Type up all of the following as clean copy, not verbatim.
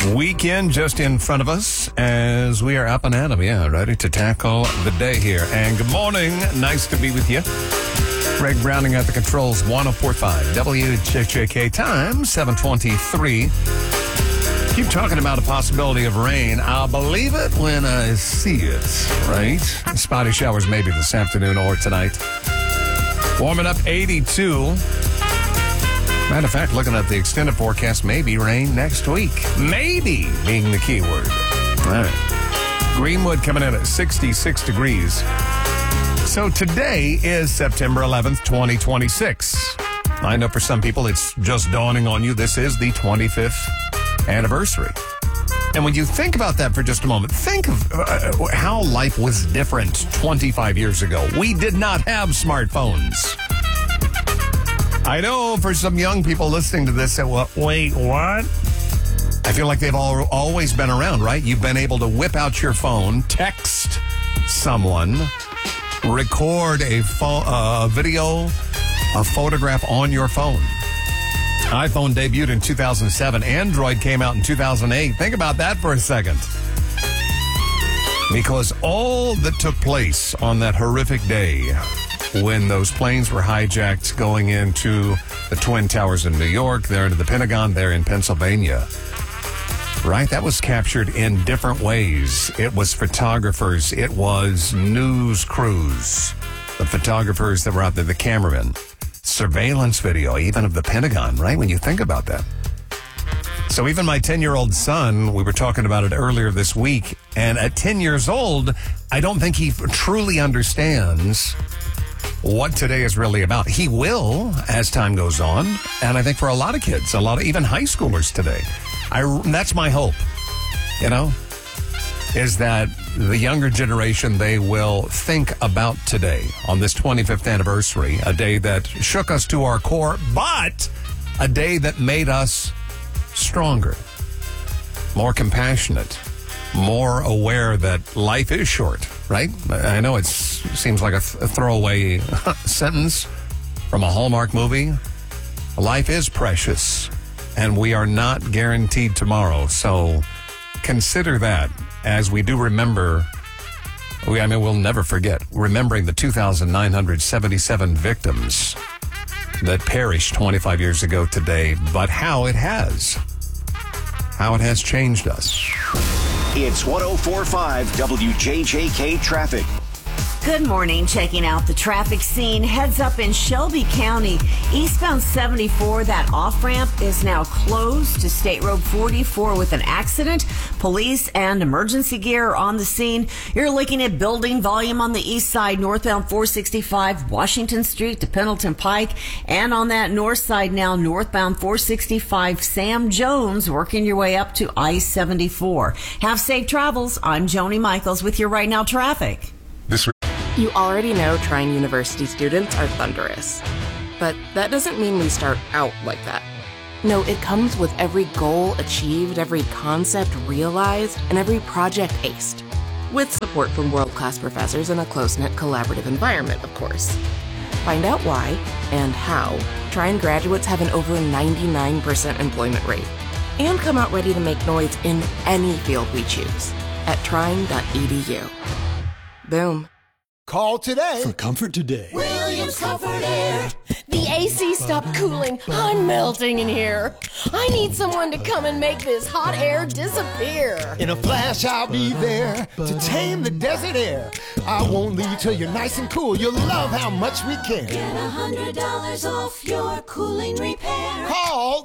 Weekend just in front of us as we are up and at 'em, ready to tackle the day here. And good morning. Nice to be with you. Greg Browning at the controls, 104.5 WJJK, time 7:23. Keep talking about a possibility of rain. I'll believe it when I see it, right? Spotty showers maybe this afternoon or tonight. Warming up 82. Matter of fact, looking at the extended forecast, maybe rain next week. Maybe being the key word. All right. Greenwood coming in at 66 degrees. So today is September 11th, 2026. I know for some people it's just dawning on you this is the 25th anniversary. And when you think about that for just a moment, think of how life was different 25 years ago. We did not have smartphones. I know for some young people listening to this, wait, what? I feel like they've always been around, right? You've been able to whip out your phone, text someone, record a video, a photograph on your phone. iPhone debuted in 2007. Android came out in 2008. Think about that for a second. Because all that took place on that horrific day when those planes were hijacked going into the Twin Towers in New York, there into the Pentagon, there in Pennsylvania, right? That was captured in different ways. It was photographers. It was news crews, the photographers that were out there, the cameramen, surveillance video, even of the Pentagon, right? When you think about that. So even my 10-year-old son, we were talking about it earlier this week, and at 10 years old, I don't think he truly understands what today is really about. He will as time goes on, and I think for a lot of kids, even high schoolers today, that's my hope, is that the younger generation, they will think about today on this 25th anniversary, a day that shook us to our core, but a day that made us stronger, more compassionate, more aware that life is short, right? I know it seems like a throwaway sentence from a Hallmark movie. Life is precious, and we are not guaranteed tomorrow. So consider that as we do remember, we'll never forget, remembering the 2,977 victims that perished 25 years ago today, but how it has changed us. It's 104.5 WJJK Traffic. Good morning. Checking out the traffic scene. Heads up in Shelby County. Eastbound 74, that off-ramp is now closed to State Road 44 with an accident. Police and emergency gear are on the scene. You're looking at building volume on the east side, northbound 465, Washington Street to Pendleton Pike. And on that north side now, northbound 465, Sam Jones, working your way up to I-74. Have safe travels. I'm Joni Michaels with your Right Now Traffic. You already know Trine University students are thunderous. But that doesn't mean we start out like that. No, it comes with every goal achieved, every concept realized, and every project aced. With support from world-class professors in a close-knit collaborative environment, of course. Find out why and how Trine graduates have an over 99% employment rate. And come out ready to make noise in any field we choose at trine.edu. Boom. Call today for comfort today. Williams Comfort Air. The AC stopped cooling. I'm melting in here. I need someone to come and make this hot air disappear. In a flash, I'll be there to tame the desert air. I won't leave till you're nice and cool. You'll love how much we care. Get $100 off your cooling repair. Call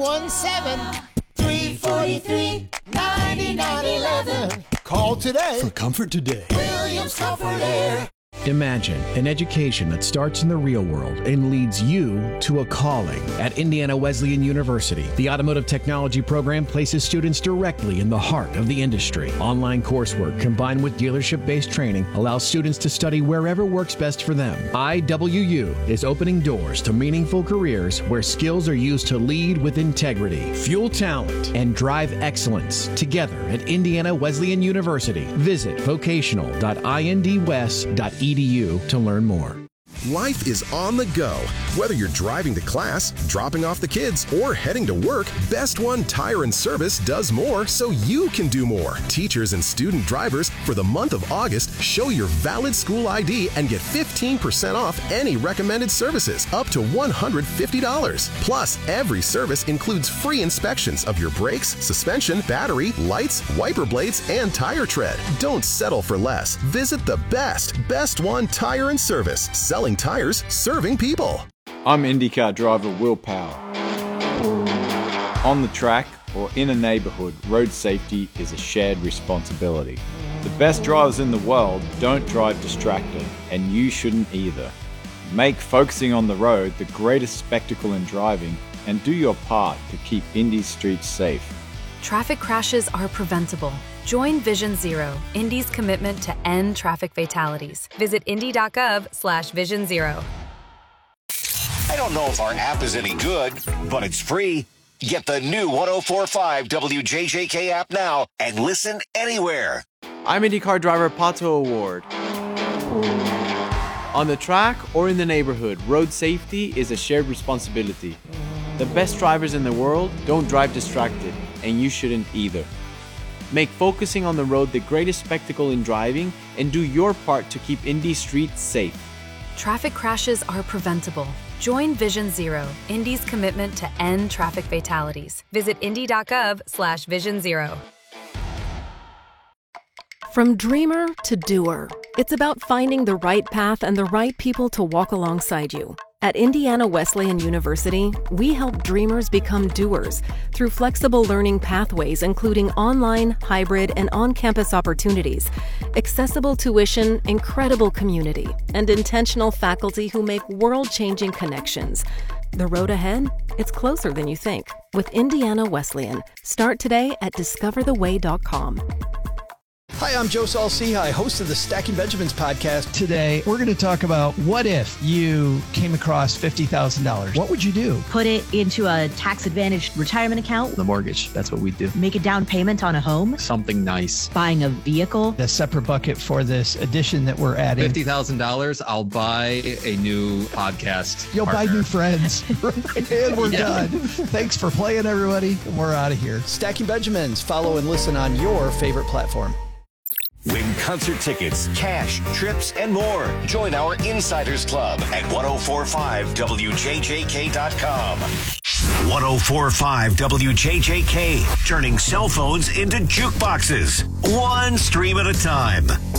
317-343-9911. Call today for comfort today. Williams Comfort Air. Imagine an education that starts in the real world and leads you to a calling. At Indiana Wesleyan University, the Automotive Technology program places students directly in the heart of the industry. Online coursework combined with dealership-based training allows students to study wherever works best for them. IWU is opening doors to meaningful careers where skills are used to lead with integrity, fuel talent, and drive excellence together at Indiana Wesleyan University. Visit vocational.indwest.edu to learn more. Life is on the go, Whether you're driving to class, dropping off the kids, or heading to work, Best One Tire and Service does more so you can do more. Teachers and student drivers, for the month of August, show your valid school ID and get 15% off any recommended services, up to $150. Plus, every service includes free inspections of your brakes, suspension, battery, lights, wiper blades, and tire tread. Don't settle for less. Visit the Best One Tire and Service, selling tires, serving people. I'm IndyCar driver Will Power. On the track or in a neighborhood, road safety is a shared responsibility. The best drivers in the world don't drive distracted, and you shouldn't either. Make focusing on the road the greatest spectacle in driving, and do your part to keep Indy's streets safe. Traffic crashes are preventable. Join Vision Zero, Indy's commitment to end traffic fatalities. Visit indy.gov/Vision Zero. I don't know if our app is any good, but it's free. Get the new 104.5 WJJK app now and listen anywhere. I'm IndyCar driver Pato Award. On the track or in the neighborhood, road safety is a shared responsibility. The best drivers in the world don't drive distracted, and you shouldn't either. Make focusing on the road the greatest spectacle in driving, and do your part to keep Indy streets safe. Traffic crashes are preventable. Join Vision Zero, Indy's commitment to end traffic fatalities. Visit indy.gov/Vision Zero. From dreamer to doer, it's about finding the right path and the right people to walk alongside you. At Indiana Wesleyan University, we help dreamers become doers through flexible learning pathways, including online, hybrid, and on-campus opportunities, accessible tuition, incredible community, and intentional faculty who make world-changing connections. The road ahead? It's closer than you think. With Indiana Wesleyan. Start today at discovertheway.com. Hi, I'm Joe Saul-Sehy, host of the Stacking Benjamins podcast. Today, we're going to talk about what if you came across $50,000? What would you do? Put it into a tax-advantaged retirement account. The mortgage, that's what we do. Make a down payment on a home. Something nice. Buying a vehicle. A separate bucket for this addition that we're adding. $50,000, I'll buy a new podcast You'll partner. buy new friends. And we're done. Thanks for playing, everybody. We're out of here. Stacking Benjamins. Follow and listen on your favorite platform. Win concert tickets, cash, trips, and more. Join our Insiders Club at 1045WJJK.com. 1045 WJJK, turning cell phones into jukeboxes, one stream at a time.